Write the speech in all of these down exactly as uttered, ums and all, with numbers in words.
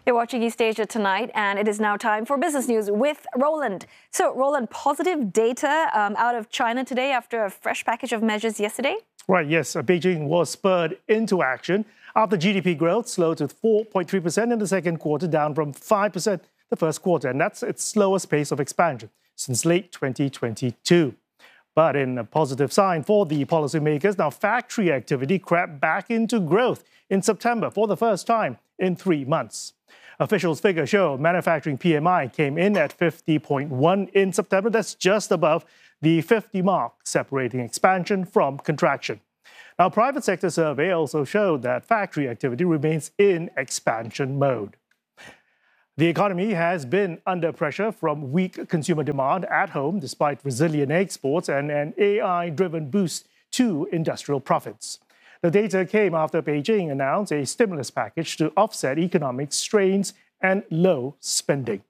You're watching East Asia Tonight, and it is now time for business news with Roland. So, Roland, positive data um, out of China today after a fresh package of measures yesterday? Right, yes. Beijing was spurred into action after G D P growth slowed to four point three percent in the second quarter, down from five percent the first quarter. And that's its slowest pace of expansion since late twenty twenty-two. But in a positive sign for the policymakers, now factory activity crept back into growth in September for the first time in three months. Officials' figures show manufacturing P M I came in at fifty point one in September. That's just above the fifty mark, separating expansion from contraction. Now, private sector survey also showed that factory activity remains in expansion mode. The economy has been under pressure from weak consumer demand at home, despite resilient exports and an A I-driven boost to industrial profits. The data came after Beijing announced a stimulus package to offset economic strains and low spending.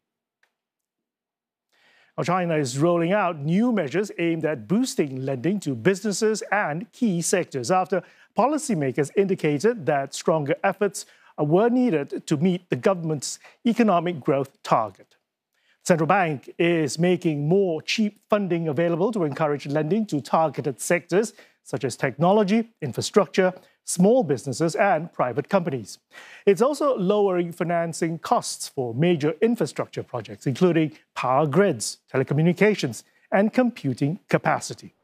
Now, China is rolling out new measures aimed at boosting lending to businesses and key sectors after policymakers indicated that stronger efforts were needed to meet the government's economic growth target. Central Bank is making more cheap funding available to encourage lending to targeted sectors such as technology, infrastructure, small businesses, and private companies. It's also lowering financing costs for major infrastructure projects, including power grids, telecommunications, and computing capacity.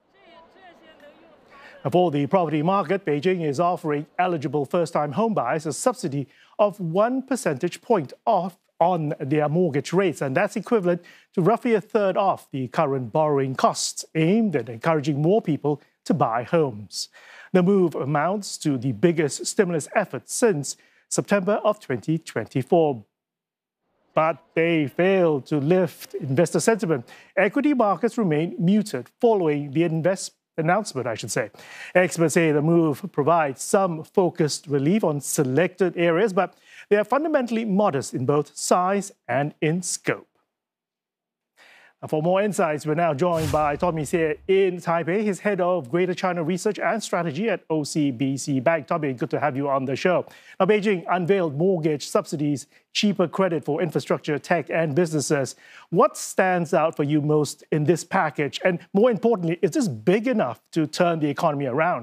For the property market, Beijing is offering eligible first-time homebuyers a subsidy of one percentage point off on their mortgage rates, and that's equivalent to roughly a third off the current borrowing costs, aimed at encouraging more people to buy homes. The move amounts to the biggest stimulus effort since September of twenty twenty-four. But they failed to lift investor sentiment. Equity markets remain muted following the invest announcement, I should say. Experts say the move provides some focused relief on selected areas, but they are fundamentally modest in both size and in scope. For more insights, we're now joined by Tommy Seah in Taipei. He's head of Greater China Research and Strategy at O C B C Bank. Tommy, good to have you on the show. Now, Beijing unveiled mortgage subsidies, cheaper credit for infrastructure, tech, and businesses. What stands out for you most in this package? And more importantly, is this big enough to turn the economy around?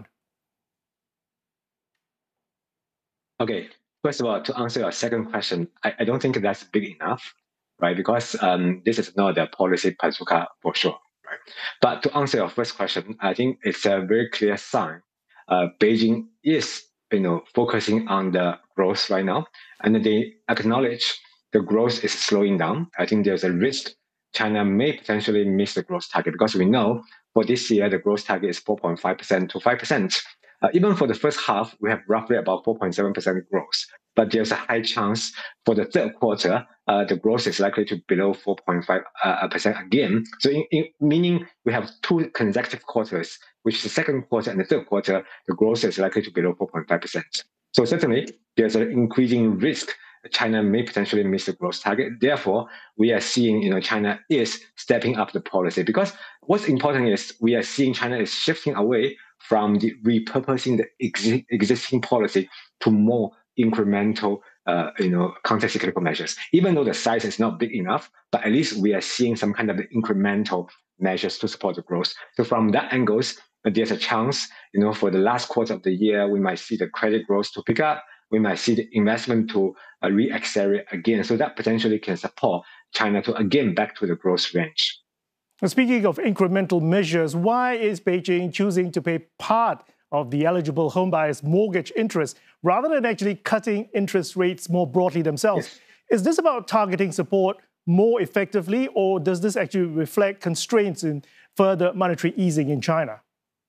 Okay, first of all, to answer your second question, I, I don't think that's big enough. Right, because um, this is not a policy bazooka for sure. Right, but to answer your first question, I think it's a very clear sign. Uh, Beijing is, you know, focusing on the growth right now, and they acknowledge the growth is slowing down. I think there's a risk China may potentially miss the growth target because we know for this year the growth target is four point five percent to five percent. Uh, even for the first half, we have roughly about four point seven percent growth. But there's a high chance for the third quarter, uh, the growth is likely to be below four point five percent uh, again. So in, in, meaning we have two consecutive quarters, which is the second quarter and the third quarter, the growth is likely to be below four point five percent. So certainly there's an increasing risk China may potentially miss the growth target. Therefore, we are seeing, you know, China is stepping up the policy because what's important is we are seeing China is shifting away from the repurposing the exi- existing policy to more incremental, uh, you know, counter-cyclical measures. Even though the size is not big enough, but at least we are seeing some kind of incremental measures to support the growth. So from that angles, there's a chance, you know, for the last quarter of the year, we might see the credit growth to pick up. We might see the investment to uh, re-accelerate again. So that potentially can support China to again back to the growth range. Speaking of incremental measures, why is Beijing choosing to pay part of the eligible homebuyers' mortgage interest rather than actually cutting interest rates more broadly themselves? Yes. Is this about targeting support more effectively, or does this actually reflect constraints in further monetary easing in China?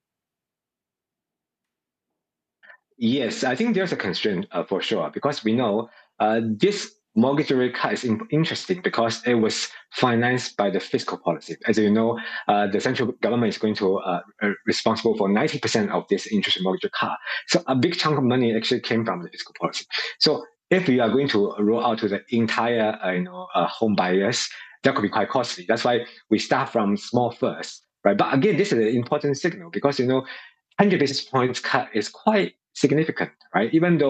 Yes, I think there's a constraint uh, for sure, because we know uh, this mortgage rate cut is in- interesting because it was financed by the fiscal policy. As you know, uh, the central government is going to uh, uh, responsible for ninety percent of this interest mortgage cut. So a big chunk of money actually came from the fiscal policy. So if we are going to roll out to the entire, uh, you know, uh, home buyers, that could be quite costly. That's why we start from small first, right? But again, this is an important signal because, you know, one hundred basis points cut is quite significant, right? Even though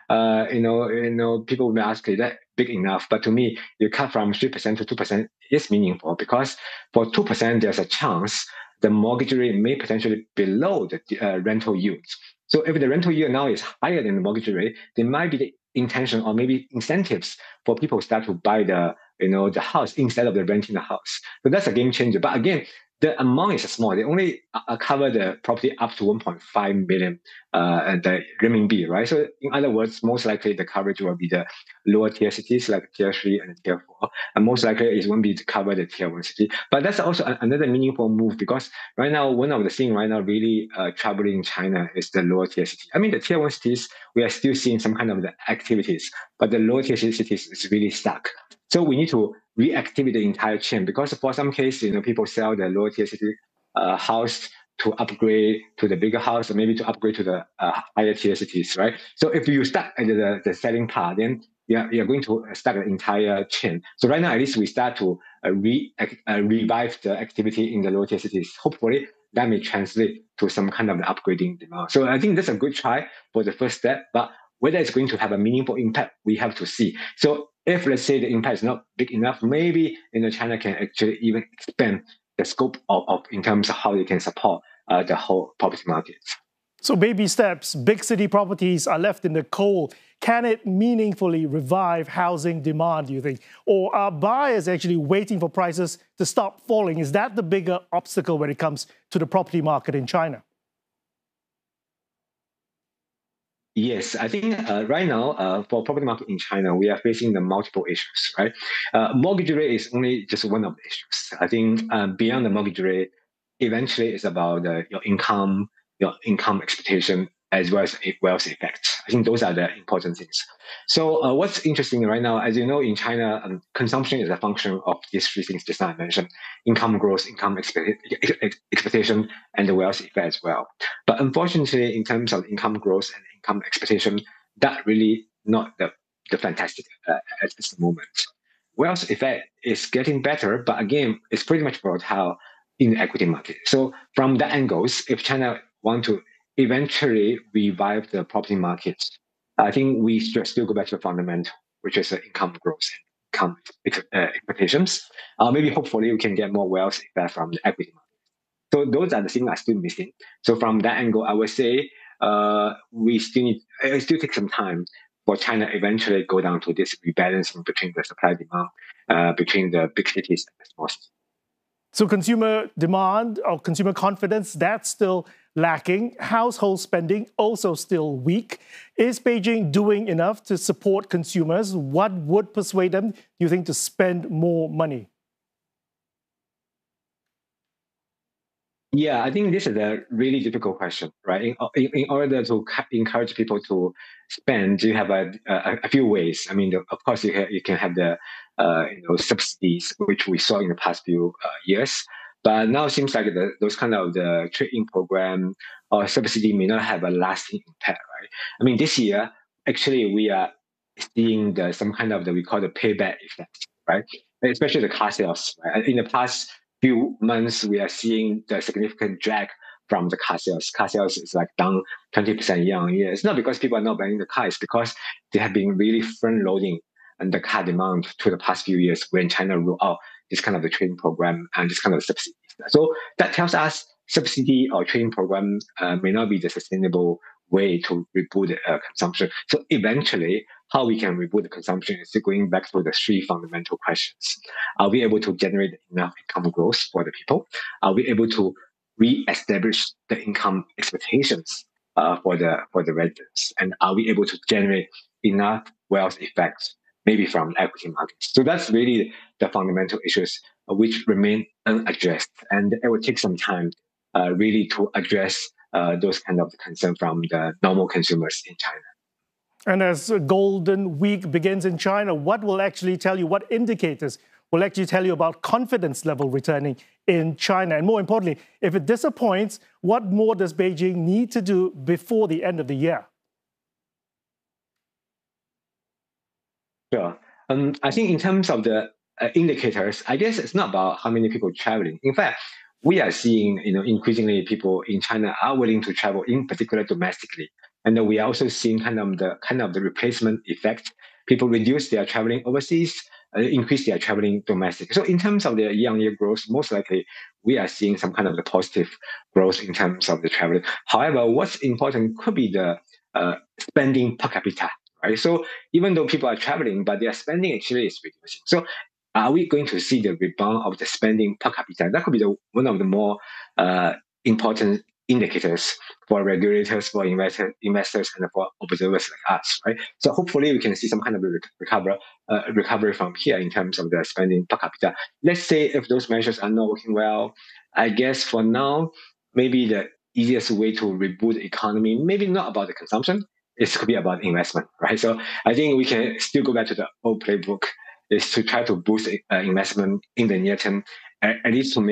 uh, you know, you know, people may ask, is that big enough? But to me, you cut from three percent to two percent is meaningful, because for two percent, there's a chance the mortgage rate may potentially below the uh, rental yields. So if the rental yield now is higher than the mortgage rate, there might be the intention or maybe incentives for people to start to buy the, you know, the house instead of the renting the house. So that's a game changer. But again, the amount is small. They only uh, cover the property up to one point five million uh, the renminbi, right? So in other words, most likely the coverage will be the lower tier cities like tier three and tier four, and most likely it won't be to cover the tier one city. But that's also a, another meaningful move, because right now, one of the things right now really uh, troubling China is the lower tier city. I mean, the tier one cities, we are still seeing some kind of the activities, but the lower tier cities is really stuck. So we need to reactivate the entire chain, because for some cases, you know, people sell the lower tier city uh, house to upgrade to the bigger house, or maybe to upgrade to the uh, higher tier cities, right? So if you start at the, the selling part, then you're, you're going to start the entire chain. So right now, at least we start to uh, re, uh, revive the activity in the lower tier cities. Hopefully, that may translate to some kind of upgrading demand. So I think that's a good try for the first step, but whether it's going to have a meaningful impact, we have to see. So if, let's say, the impact is not big enough, maybe, you know, China can actually even expand the scope of, of in terms of how they can support uh, the whole property market. So baby steps, big city properties are left in the cold. Can it meaningfully revive housing demand, do you think? Or are buyers actually waiting for prices to stop falling? Is that the bigger obstacle when it comes to the property market in China? Yes, I think uh, right now, uh, for property market in China, we are facing the multiple issues, right? Uh, mortgage rate is only just one of the issues. I think uh, beyond the mortgage rate, eventually it's about uh, your income, your income expectation, as well as wealth effects. I think those are the important things. So uh, what's interesting right now, as you know, in China, um, consumption is a function of these three things just now I mentioned: income growth, income expect expectation, and the wealth effect as well. But unfortunately, in terms of income growth and income expectation, that really not the, the fantastic uh, at this moment. Wealth effect is getting better, but again, it's pretty much volatile in the equity market. So from that angles, if China want to eventually revive the property market, I think we should still go back to the fundamental, which is uh, income growth and income uh, expectations. Uh, maybe hopefully we can get more wealth effect from the equity market. So those are the things are still missing. So from that angle, I would say uh, we still need, it still takes some time for China eventually go down to this rebalancing between the supply and demand, uh, between the big cities and the small cities. So consumer demand or consumer confidence, that's still lacking. Household spending also still weak. Is Beijing doing enough to support consumers? What would persuade them, do you think, to spend more money? Yeah, I think this is a really difficult question, right? In, in, in order to encourage people to spend, you have a, a, a few ways. I mean, the, of course, you, ha you can have the uh, you know subsidies, which we saw in the past few uh, years. But now it seems like the, those kind of the trade-in program or subsidy may not have a lasting impact, right? I mean, this year, actually, we are seeing the some kind of the we call the payback effect, right? Especially the car sales, right? In the past few months, we are seeing the significant drag from the car sales. Car sales is like down twenty percent year on year. It's not because people are not buying the car, it's because they have been really front loading and the car demand to the past few years when China rolled out this kind of the training program and this kind of subsidies. So that tells us subsidy or training program uh, may not be the sustainable way to reboot the uh, consumption. So eventually, how we can reboot the consumption is going back to the three fundamental questions. Are we able to generate enough income growth for the people? Are we able to re-establish the income expectations uh, for the for the residents? And are we able to generate enough wealth effects, maybe from the equity markets? So that's really the fundamental issues uh, which remain unaddressed. And it will take some time uh, really to address uh, those kind of concerns from the normal consumers in China. And as Golden Week begins in China, what will actually tell you, what indicators will actually tell you about confidence level returning in China? And more importantly, if it disappoints, what more does Beijing need to do before the end of the year? Sure. Um, I think in terms of the uh, indicators, I guess it's not about how many people traveling. In fact, we are seeing, you know, increasingly people in China are willing to travel, in particular domestically. And then we are also seeing kind of the kind of the replacement effect. People reduce their traveling overseas, uh, increase their traveling domestic. So in terms of the year-on-year growth, most likely we are seeing some kind of the positive growth in terms of the traveling. However, what's important could be the uh, spending per capita, right? So even though people are traveling, but their spending actually is reducing. So are we going to see the rebound of the spending per capita? That could be the, one of the more uh, important indicators for regulators, for investor, investors, and for observers like us, right? So hopefully we can see some kind of recover, uh, recovery from here in terms of the spending per capita. Let's say if those measures are not working well, I guess for now, maybe the easiest way to reboot the economy, maybe not about the consumption, it could be about investment, right? So I think we can still go back to the old playbook, is to try to boost uh, investment in the near term, at, at least to make